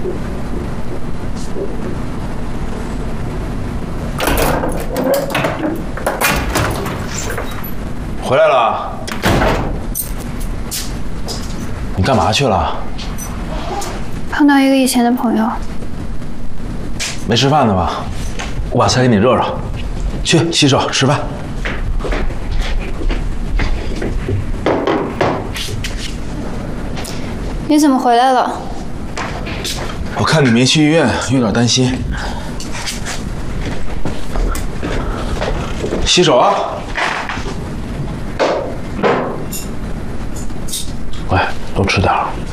回来了。你干嘛去了？ 碰到一个以前的朋友。 没吃饭呢吧？我把菜给你热热。去洗手吃饭。 你怎么回来了？ 我看你没去医院，有点担心。洗手啊！喂，多吃点。